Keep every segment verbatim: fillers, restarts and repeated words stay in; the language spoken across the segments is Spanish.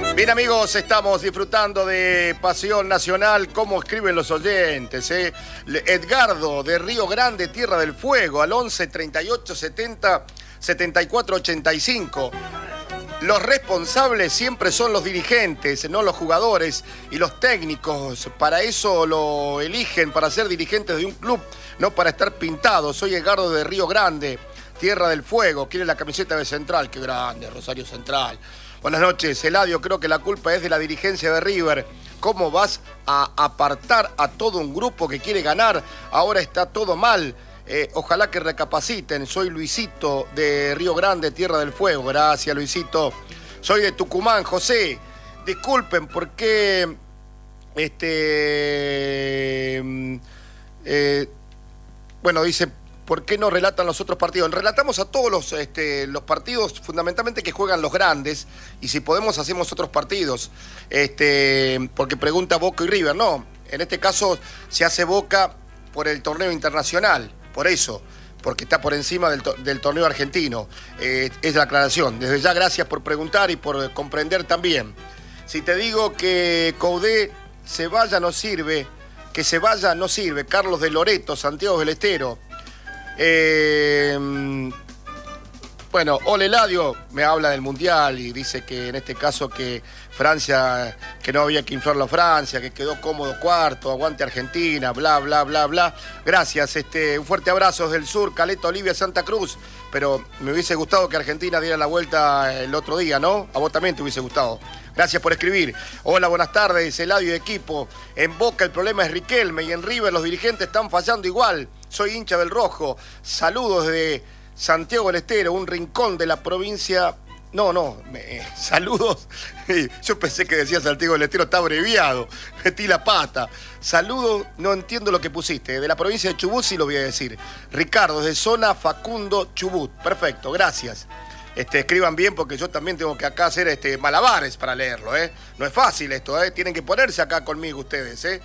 Bien, amigos, estamos disfrutando de Pasión Nacional. ¿Cómo escriben los oyentes? Eh? Edgardo, de Río Grande, Tierra del Fuego, al once treinta y ocho setenta setenta y cuatro ochenta y cinco. Los responsables siempre son los dirigentes, no los jugadores y los técnicos. Para eso lo eligen, para ser dirigentes de un club, no para estar pintados. Soy Edgardo de Río Grande, Tierra del Fuego. Quiere la camiseta de Central. Qué grande, Rosario Central. Buenas noches, Eladio. Creo que la culpa es de la dirigencia de River. ¿Cómo vas a apartar a todo un grupo que quiere ganar? Ahora está todo mal. Eh, ojalá que recapaciten. Soy Luisito de Río Grande, Tierra del Fuego. Gracias, Luisito. Soy de Tucumán, José. Disculpen, ¿por qué este eh, bueno, dice, ¿por qué no relatan los otros partidos? Relatamos a todos los, este, los partidos, fundamentalmente que juegan los grandes, y si podemos hacemos otros partidos, este, porque pregunta Boca y River. No, en este caso se hace Boca por el torneo internacional, por eso, porque está por encima del, to del torneo argentino. Eh, es la aclaración. Desde ya, gracias por preguntar y por comprender también. Si te digo que Coudet se vaya no sirve, que se vaya no sirve. Carlos de Loreto, Santiago del Estero. Eh, bueno, Ole Eladio me habla del Mundial y dice que en este caso que Francia, que no había que inflarlo a Francia, que quedó cómodo cuarto, aguante Argentina, bla, bla, bla, bla. Gracias, este, un fuerte abrazo desde el sur, Caleta, Olivia, Santa Cruz. Pero me hubiese gustado que Argentina diera la vuelta el otro día, ¿no? A vos también te hubiese gustado. Gracias por escribir. Hola, buenas tardes, Eladio y equipo. En Boca el problema es Riquelme y en River los dirigentes están fallando igual. Soy hincha del Rojo. Saludos de Santiago del Estero, un rincón de la provincia... No, no, me... saludos. Yo pensé que decía Santiago del Estero, está abreviado. Metí la pata. Saludos, no entiendo lo que pusiste. De la provincia de Chubut sí lo voy a decir. Ricardo, de zona Facundo Chubut. Perfecto, gracias. Este, escriban bien porque yo también tengo que acá hacer este, malabares para leerlo, ¿eh? No es fácil esto, ¿eh? Tienen que ponerse acá conmigo ustedes, ¿eh?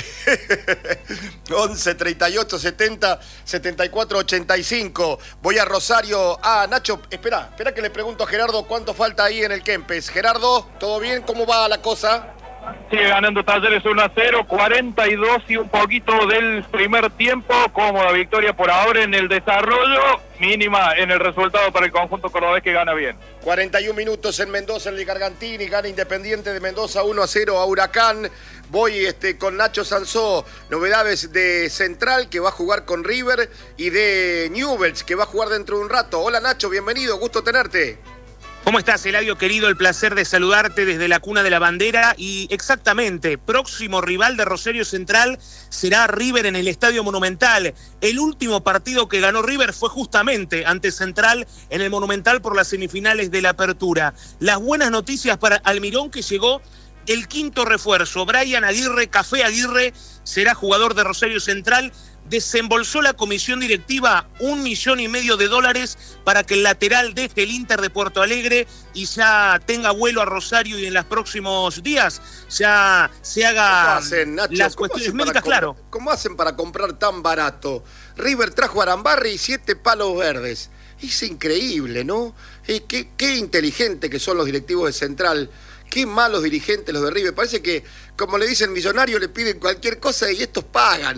once treinta y ocho setenta setenta y cuatro ochenta y cinco. Voy a Rosario. Ah, Nacho, espera, espera que le pregunto a Gerardo cuánto falta ahí en el Kempes. Gerardo, ¿todo bien? ¿Cómo va la cosa? Sigue ganando Talleres uno a cero, cuarenta y dos y un poquito del primer tiempo. Cómoda victoria por ahora en el desarrollo, mínima en el resultado para el conjunto cordobés que gana bien. cuarenta y un minutos en Mendoza, en el Gargantini, gana Independiente de Mendoza uno a cero a Huracán. Voy este, con Nacho Sansó, novedades de Central que va a jugar con River y de Newell's que va a jugar dentro de un rato. Hola Nacho, bienvenido, gusto tenerte. ¿Cómo estás, Eladio, querido? El placer de saludarte desde la cuna de la bandera. Y exactamente, próximo rival de Rosario Central será River en el Estadio Monumental. El último partido que ganó River fue justamente ante Central en el Monumental por las semifinales de la Apertura. Las buenas noticias para Almirón, que llegó el quinto refuerzo. Brian Aguirre, Café Aguirre, será jugador de Rosario Central. Desembolsó la comisión directiva un millón y medio de dólares para que el lateral deje el Inter de Porto Alegre y ya tenga vuelo a Rosario y en los próximos días ya se haga hacen, Nacho? las cuestiones médicas, claro. ¿Cómo hacen para comprar tan barato? River trajo a Arambarri y siete palos verdes. Es increíble, ¿no? Eh, qué, qué inteligente que son los directivos de Central. Qué malos dirigentes los de River. Parece que, como le dicen millonario, le piden cualquier cosa y estos pagan.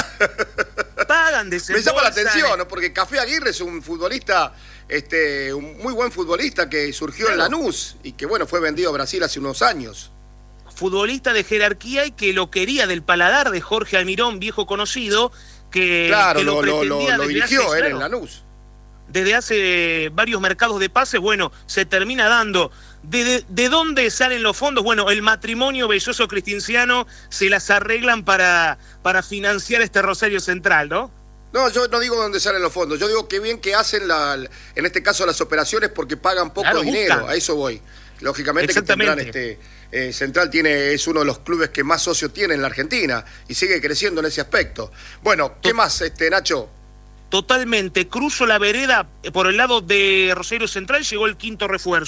Pagan, Me llama la atención, ¿no? Porque Café Aguirre es un futbolista, este, un muy buen futbolista que surgió claro. en Lanús y que, bueno, fue vendido a Brasil hace unos años. Futbolista de jerarquía y que lo quería del paladar de Jorge Almirón, viejo conocido, que, claro, que lo, lo, pretendía lo, lo dirigió hace, él claro, en Lanús. Desde hace varios mercados de pases, bueno, se termina dando. ¿De, de, de dónde salen los fondos? Bueno, el matrimonio Belloso Cristinciano se las arreglan para, para financiar este Rosario Central, ¿no? No, yo no digo dónde salen los fondos. Yo digo que bien que hacen, la, en este caso, las operaciones porque pagan poco claro, dinero. Buscan. A eso voy. Lógicamente que tendrán este... Eh, Central tiene, es uno de los clubes que más socios tiene en la Argentina y sigue creciendo en ese aspecto. Bueno, ¿qué más, este, Nacho? Totalmente, cruzo la vereda por el lado de Rosario Central, llegó el quinto refuerzo.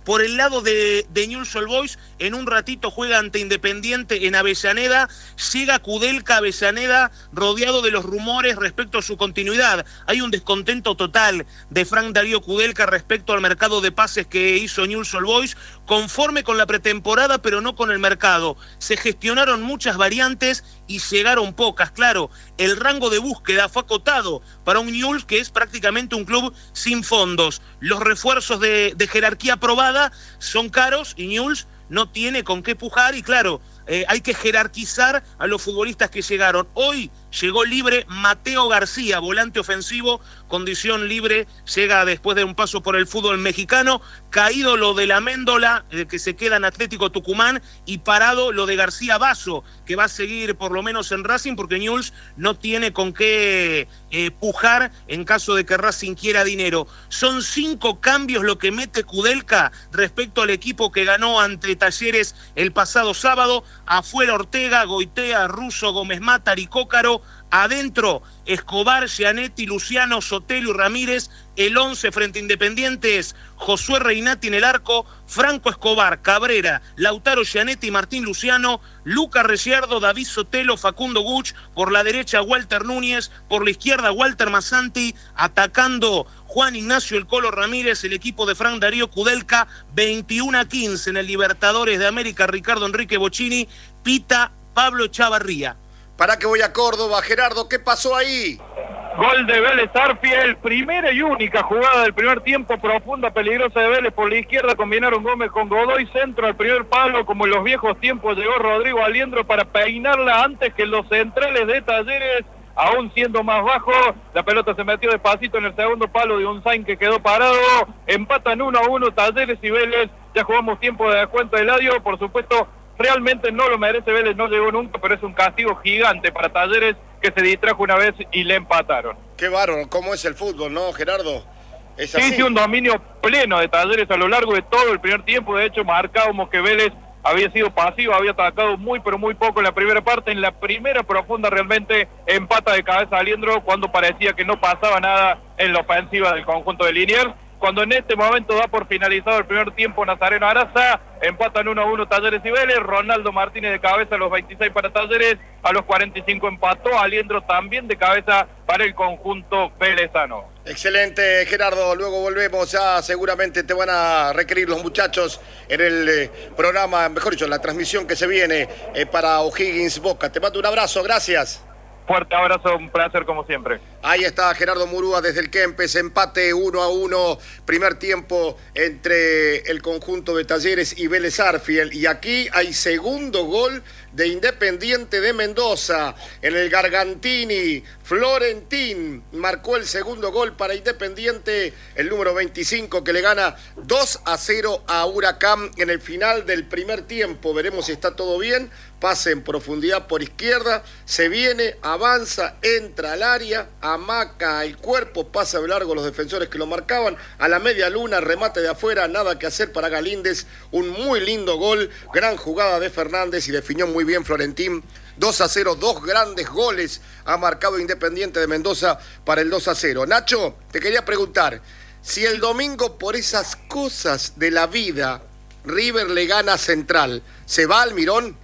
Por el lado de, de Newell's Old Boys, en un ratito juega ante Independiente en Avellaneda. Llega Kudelka a Avellaneda rodeado de los rumores respecto a su continuidad. Hay un descontento total de Frank Darío Kudelka respecto al mercado de pases que hizo Newell's Old Boys, conforme con la pretemporada, pero no con el mercado. Se gestionaron muchas variantes y llegaron pocas. Claro, el rango de búsqueda fue acotado para un Newell's que es prácticamente un club sin fondos. Los refuerzos de, de jerarquía aprobada son caros y Newell's no tiene con qué pujar y claro, eh, hay que jerarquizar a los futbolistas que llegaron. Hoy llegó libre Mateo García, volante ofensivo, condición libre, llega después de un paso por el fútbol mexicano, caído lo de la Méndola, eh, que se queda en Atlético Tucumán, y parado lo de García Basso, que va a seguir por lo menos en Racing, porque Newell's no tiene con qué eh, pujar en caso de que Racing quiera dinero. Son cinco cambios lo que mete Kudelka respecto al equipo que ganó ante Talleres el pasado sábado. Afuera Ortega, Goitea, Russo, Gómez Mata, Aricócaro. Adentro, Escobar, Gianetti, Luciano, Sotelo y Ramírez. El once frente a Independiente es Josué Reinati en el arco, Franco Escobar, Cabrera, Lautaro Gianetti, Martín Luciano, Luca Ricciardo, David Sotelo, Facundo Guch. Por la derecha, Walter Núñez. Por la izquierda, Walter Massanti. Atacando Juan Ignacio El Colo Ramírez, el equipo de Frank Darío Kudelka. veintiuno a quince en el Libertadores de América, Ricardo Enrique Bocchini. Pita Pablo Chavarría. Para que voy a Córdoba, Gerardo, ¿qué pasó ahí? Gol de Vélez Arfiel, primera y única jugada del primer tiempo, profunda, peligrosa de Vélez por la izquierda, combinaron Gómez con Godoy, centro al primer palo, como en los viejos tiempos llegó Rodrigo Aliendro para peinarla antes que los centrales de Talleres, aún siendo más bajo. La pelota se metió despacito en el segundo palo de Unzain, que quedó parado. Empatan uno a uno Talleres y Vélez, ya jugamos tiempo de descuento de Eladio, por supuesto. Realmente no lo merece Vélez, no llegó nunca, pero es un castigo gigante para Talleres, que se distrajo una vez y le empataron. Qué bárbaro, cómo es el fútbol, ¿no, Gerardo? Es así. Sí, sí, un dominio pleno de Talleres a lo largo de todo el primer tiempo. De hecho, marcábamos que Vélez había sido pasivo, había atacado muy, pero muy poco en la primera parte. En la primera profunda realmente empata de cabeza Aliendro, cuando parecía que no pasaba nada en la ofensiva del conjunto de Liniers. Cuando en este momento da por finalizado el primer tiempo Nazareno Araza, empatan uno a uno Talleres y Vélez. Ronaldo Martínez de cabeza a los veintiséis para Talleres, a los cuarenta y cinco empató Aliendro también de cabeza para el conjunto velezano. Excelente, Gerardo, luego volvemos, ya seguramente te van a requerir los muchachos en el eh, programa, mejor dicho, en la transmisión que se viene eh, para O'Higgins Boca. Te mando un abrazo, gracias. Fuerte abrazo, un placer como siempre. Ahí está Gerardo Murúa desde el Kempes, empate uno a uno, primer tiempo entre el conjunto de Talleres y Vélez Arfiel. Y aquí hay segundo gol de Independiente de Mendoza, en el Gargantini. Florentín marcó el segundo gol para Independiente, el número veinticinco, que le gana dos a cero a Huracán en el final del primer tiempo. Veremos si está todo bien. Pase en profundidad por izquierda, se viene, avanza, entra al área, amaca el cuerpo, pasa de largo los defensores que lo marcaban, a la media luna, remate de afuera, nada que hacer para Galíndez, un muy lindo gol, gran jugada de Fernández y definió muy bien Florentín. dos a cero, dos grandes goles ha marcado Independiente de Mendoza para el dos a cero. Nacho, te quería preguntar, si el domingo por esas cosas de la vida River le gana a Central, ¿se va al Mirón?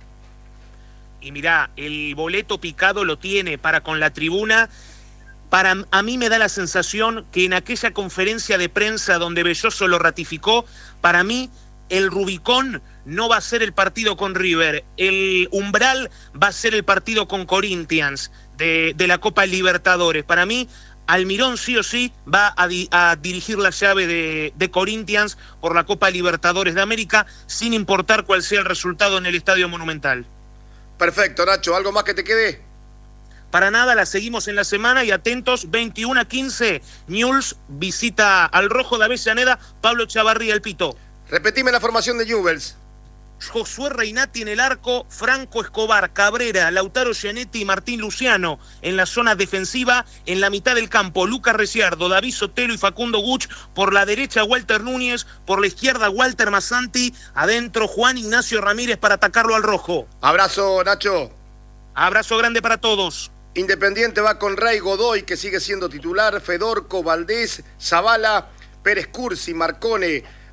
Y mirá, el boleto picado lo tiene para con la tribuna. Para a mí me da la sensación que en aquella conferencia de prensa donde Belloso lo ratificó, para mí el Rubicón no va a ser el partido con River, el umbral va a ser el partido con Corinthians de, de la Copa Libertadores. Para mí, Almirón sí o sí va a, di, a dirigir la llave de, de Corinthians por la Copa Libertadores de América, sin importar cuál sea el resultado en el Estadio Monumental. Perfecto, Nacho, ¿algo más que te quede? Para nada, la seguimos en la semana y atentos, veintiuno a quince, Newell's visita al Rojo de Avellaneda, Pablo Chavarría, el Pito. Repetime la formación de Newell's. Josué Reinati en el arco, Franco Escobar, Cabrera, Lautaro Gianetti y Martín Luciano en la zona defensiva. En la mitad del campo, Luca Ricciardo, David Sotelo y Facundo Guch. Por la derecha, Walter Núñez. Por la izquierda, Walter Massanti. Adentro, Juan Ignacio Ramírez para atacarlo al Rojo. Abrazo, Nacho. Abrazo grande para todos. Independiente va con Ray Godoy, que sigue siendo titular, Fedorco, Valdés, Zavala, Pérez Cursi, Marcone,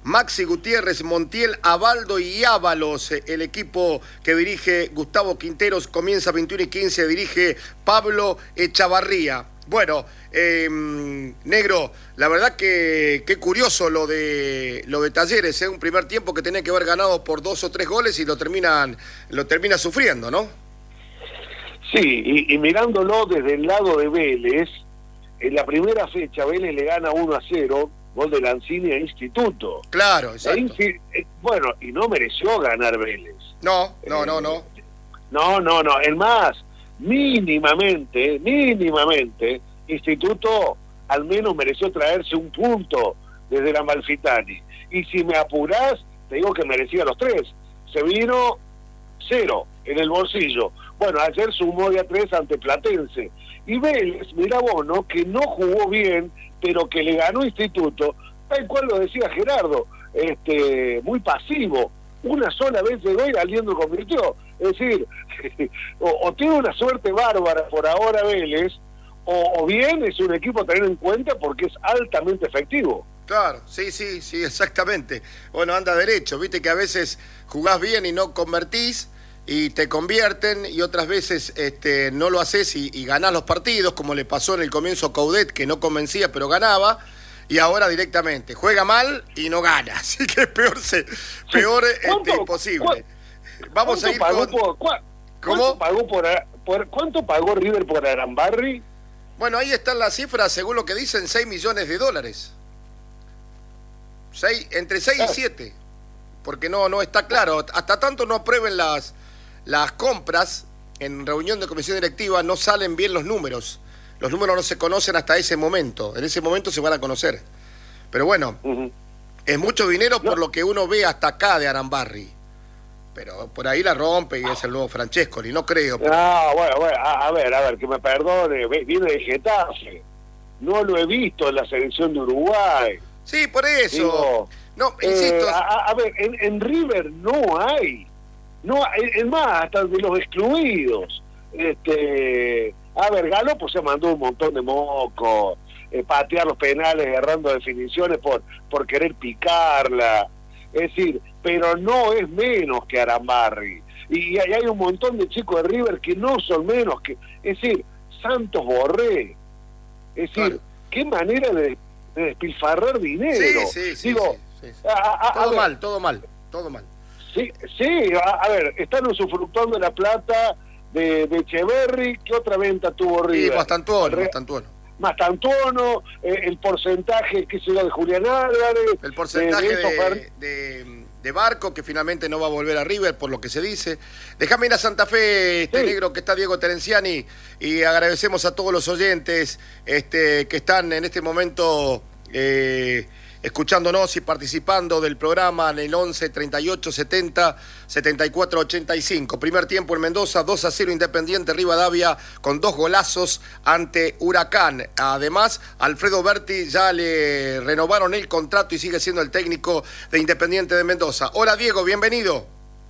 Maxi Gutiérrez, Montiel, Abaldo y Ábalos. El equipo que dirige Gustavo Quinteros comienza veintiuno y quince, dirige Pablo Echavarría. Bueno, eh, Negro, la verdad que qué curioso lo de lo de Talleres, ¿eh? Un primer tiempo que tenía que haber ganado por dos o tres goles y lo terminan lo termina sufriendo, ¿no? Sí, y, y mirándolo desde el lado de Vélez, en la primera fecha Vélez le gana uno a cero, gol de Lanzini a Instituto. Claro, exacto. Ahí, bueno, y no mereció ganar Vélez. No, no, eh, no, no. No, no, no, es más, mínimamente, mínimamente, Instituto al menos mereció traerse un punto desde la Amalfitani. Y si me apurás, te digo que merecía los tres. Se vino cero en el bolsillo. Bueno, ayer sumó de a tres ante Platense. Y Vélez, mirá vos, ¿no? Que no jugó bien, pero que le ganó Instituto, tal cual lo decía Gerardo, este, muy pasivo. Una sola vez llegó y Aliendro convirtió. Es decir, o, o tiene una suerte bárbara por ahora Vélez, o, o bien es un equipo a tener en cuenta porque es altamente efectivo. Claro, sí, sí, sí, exactamente. Bueno, anda derecho, viste que a veces jugás bien y no convertís y te convierten, y otras veces este, no lo haces y, y ganás los partidos, como le pasó en el comienzo a Coudet, que no convencía pero ganaba, y ahora directamente juega mal y no gana, así que es peor, se, peor este, imposible. Vamos a ir con... Por, ¿cuá, ¿Cómo? ¿Cuánto pagó, por, por, ¿Cuánto pagó River por Arambarri? Bueno, ahí están las cifras, según lo que dicen, seis millones de dólares. seis, entre seis y siete, porque no, no está claro. Hasta tanto no aprueben las, las compras en reunión de comisión directiva, no salen bien los números. Los números no se conocen hasta ese momento. En ese momento se van a conocer. Pero bueno, uh-huh. es mucho dinero por no. lo que uno ve hasta acá de Arambarri. Pero por ahí la rompe y es el nuevo Francescoli, no creo. Pero... No, bueno, bueno, a, a ver, a ver, que me perdone, viene de Getafe. No lo he visto en la selección de Uruguay. Sí, por eso. Digo, no, insisto. Eh, a, a ver, en, en River no hay. No, es más, hasta de los excluidos. Este, a ver, Galo pues se mandó un montón de mocos, eh, patear los penales, errando definiciones por, por querer picarla. Es decir, pero no es menos que Arambarri. Y hay, hay un montón de chicos de River que no son menos que... Es decir, Santos Borré. Es decir, claro. qué manera de, de despilfarrar dinero. Sí, sí, Digo, sí, sí, sí. A, a, todo a ver, mal, todo mal, todo mal. Sí, sí, a, a ver, están usufructuando la plata de, de Echeverri. ¿Qué otra venta tuvo River? Sí, Mastantuono, Mastantuono. Mastantuono, eh, el porcentaje, qué sé yo, de Julián Álvarez. El porcentaje de, de, de, de Barco, que finalmente no va a volver a River, por lo que se dice. Déjame ir a Santa Fe, este sí. negro, que está Diego Terenciani, y agradecemos a todos los oyentes este, que están en este momento... Eh, escuchándonos y participando del programa en el once, treinta y ocho, setenta, setenta y cuatro, ochenta y cinco. Primer tiempo en Mendoza, dos a cero Independiente Rivadavia con dos golazos ante Huracán. Además, Alfredo Berti ya le renovaron el contrato y sigue siendo el técnico de Independiente de Mendoza. Hola Diego, bienvenido.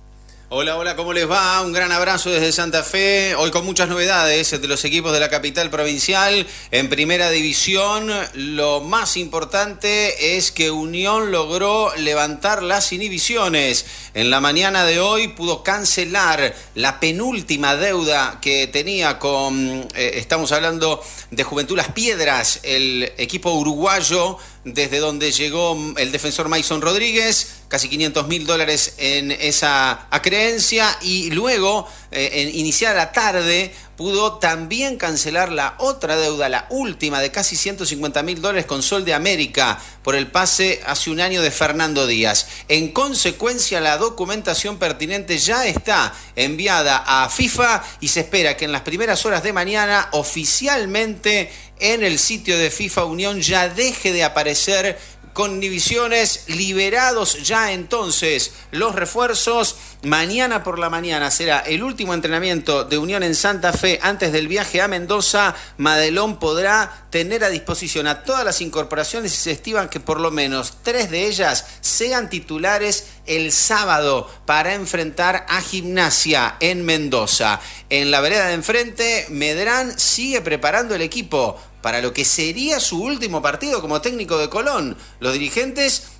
Hola, hola, ¿cómo les va? Un gran abrazo desde Santa Fe. Hoy con muchas novedades de los equipos de la capital provincial. En primera división, lo más importante es que Unión logró levantar las inhibiciones. En la mañana de hoy pudo cancelar la penúltima deuda que tenía con, eh, estamos hablando de Juventud Las Piedras, el equipo uruguayo, desde donde llegó el defensor Mason Rodríguez, casi quinientos mil dólares en esa acreencia, y luego, eh, en iniciar la tarde, pudo también cancelar la otra deuda, la última, de casi ciento cincuenta mil dólares con Sol de América, por el pase hace un año de Fernando Díaz. En consecuencia, la documentación pertinente ya está enviada a FIFA y se espera que en las primeras horas de mañana, oficialmente, en el sitio de FIFA Unión ya deje de aparecer con inhibiciones, liberados ya entonces los refuerzos. Mañana por la mañana será el último entrenamiento de Unión en Santa Fe antes del viaje a Mendoza. Madelón podrá tener a disposición a todas las incorporaciones y se estima que por lo menos tres de ellas sean titulares el sábado para enfrentar a Gimnasia en Mendoza. En la vereda de enfrente, Medrán sigue preparando el equipo para lo que sería su último partido como técnico de Colón. Los dirigentes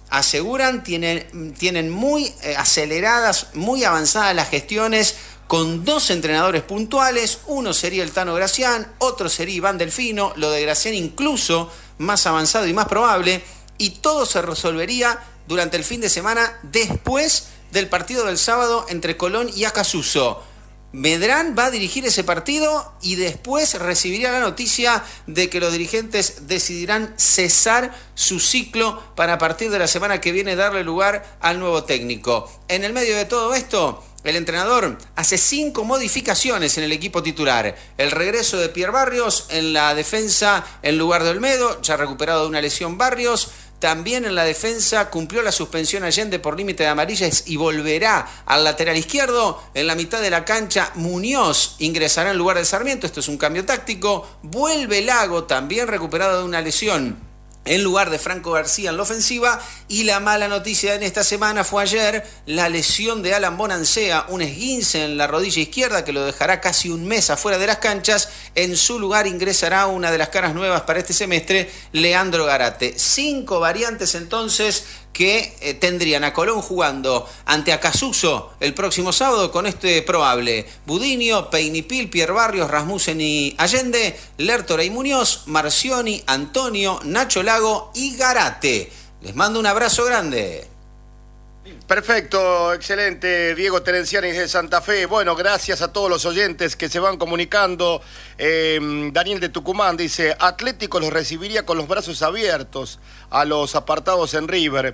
aseguran, tienen, tienen muy eh, aceleradas, muy avanzadas las gestiones con dos entrenadores puntuales. Uno sería el Tano Gracián, otro sería Iván Delfino, lo de Gracián incluso más avanzado y más probable, y todo se resolvería durante el fin de semana después del partido del sábado entre Colón y Acassuso. Medrán va a dirigir ese partido y después recibiría la noticia de que los dirigentes decidirán cesar su ciclo para a partir de la semana que viene darle lugar al nuevo técnico. En el medio de todo esto, el entrenador hace cinco modificaciones en el equipo titular. El regreso de Pierre Barrios en la defensa en lugar de Olmedo, ya recuperado de una lesión Barrios. También en la defensa cumplió la suspensión Allende por límite de amarillas y volverá al lateral izquierdo. En la mitad de la cancha Muñoz ingresará en lugar de Sarmiento. Esto es un cambio táctico. Vuelve Lago, también recuperado de una lesión, en lugar de Franco García en la ofensiva. Y la mala noticia en esta semana fue ayer la lesión de Alan Bonancea, un esguince en la rodilla izquierda que lo dejará casi un mes afuera de las canchas. En su lugar ingresará una de las caras nuevas para este semestre, Leandro Garate. Cinco variantes entonces que eh, tendrían a Colón jugando ante Acassuso el próximo sábado con este probable: Budinio, Peinipil, Pierre Barrios, Rasmussen y Allende, Lertora y Muñoz, Marcioni, Antonio, Nacho Lago y Garate. Les mando un abrazo grande. Perfecto, excelente, Diego Terenciani de Santa Fe. Bueno, gracias a todos los oyentes que se van comunicando. Eh, Daniel de Tucumán dice: Atlético los recibiría con los brazos abiertos a los apartados en River.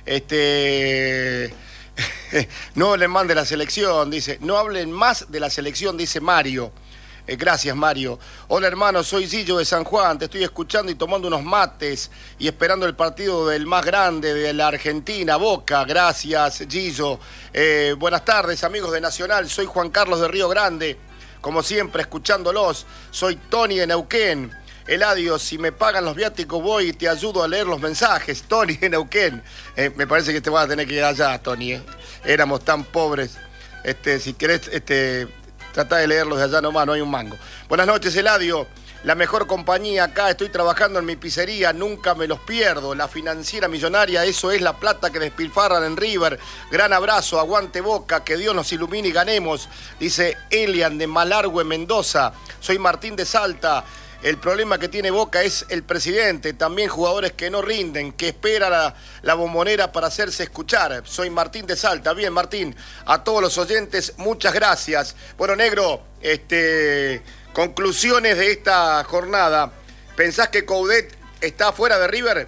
Este... no hablen más de la selección, dice. No hablen más de la selección, dice Mario. Eh, gracias, Mario. Hola, hermano, soy Gillo de San Juan. Te estoy escuchando y tomando unos mates y esperando el partido del más grande de la Argentina, Boca. Gracias, Gillo. Eh, buenas tardes, amigos de Nacional. Soy Juan Carlos de Río Grande. Como siempre, escuchándolos. Soy Tony de Neuquén. Eladio, si me pagan los viáticos voy y te ayudo a leer los mensajes. Tony de Neuquén. Eh, me parece que te vas a tener que ir allá, Tony. ¿eh? Éramos tan pobres. Este, si querés... Este, Tratá de leerlos de allá nomás, no hay un mango. Buenas noches, Eladio. La mejor compañía acá, estoy trabajando en mi pizzería, nunca me los pierdo. La Financiera Millonaria, eso es la plata que despilfarran en River. Gran abrazo, aguante Boca, que Dios nos ilumine y ganemos. Dice Elian de Malargüe, Mendoza. Soy Martín de Salta. El problema que tiene Boca es el presidente, también jugadores que no rinden, que espera la, la bombonera para hacerse escuchar. Soy Martín de Salta. Bien, Martín, a todos los oyentes, muchas gracias. Bueno, negro, este, conclusiones de esta jornada. ¿Pensás que Coudet está fuera de River?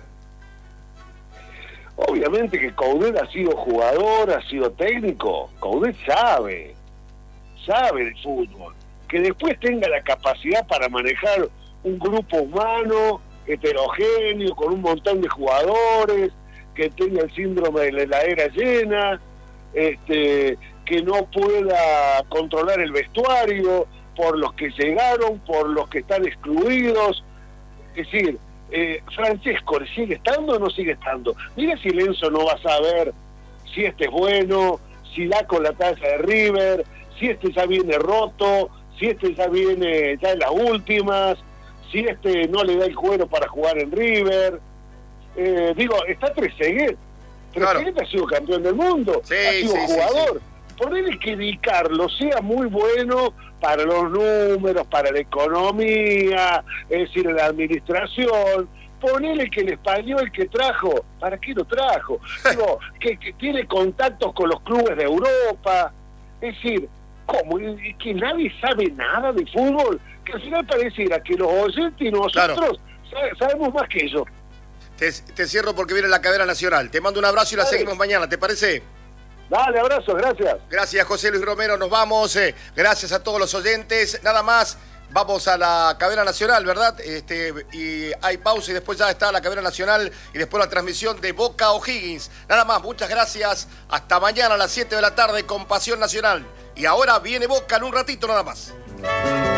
Obviamente que Coudet ha sido jugador, ha sido técnico. Coudet sabe, sabe el fútbol. Que después tenga la capacidad para manejar un grupo humano heterogéneo, con un montón de jugadores, que tenga el síndrome de la heladera llena, este, que no pueda controlar el vestuario por los que llegaron, por los que están excluidos. Es decir, eh, Francesco, ¿sigue estando o no sigue estando? Mira si Lenzo no va a saber si este es bueno, si da con la talla de River, si este ya viene roto, si este ya viene ya en las últimas, si este no le da el cuero para jugar en River. Eh, digo, está Trezeguet. Trezeguet claro. Ha sido campeón del mundo, sí, ha sido sí, jugador. Sí, sí. Ponele que Di Carlos sea muy bueno para los números, para la economía, es decir, en la administración. Ponele que el español que trajo, ¿para qué lo trajo? Digo, que, que tiene contactos con los clubes de Europa. Es decir, ¿cómo? ¿Es que nadie sabe nada de fútbol? Que al final pareciera que los oyentes y nosotros claro. sabemos más que ellos. Te, te cierro porque viene la cadena nacional. Te mando un abrazo y la Dale. seguimos mañana, ¿te parece? Dale, abrazo, gracias. Gracias, José Luis Romero, nos vamos. Eh, gracias a todos los oyentes. Nada más, vamos a la cadena nacional, ¿verdad? Este, y hay pausa y después ya está la cadena nacional y después la transmisión de Boca O'Higgins. Nada más, muchas gracias. Hasta mañana a las siete de la tarde con Pasión Nacional. Y ahora viene Boca en un ratito nada más.